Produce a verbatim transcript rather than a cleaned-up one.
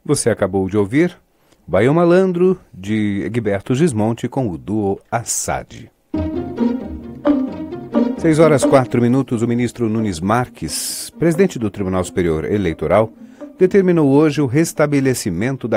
Você acabou de ouvir Baião Malandro, de Egberto Gismonti, com o duo Assad. Seis horas quatro minutos, o ministro Nunes Marques, presidente do Tribunal Superior Eleitoral, determinou hoje o restabelecimento da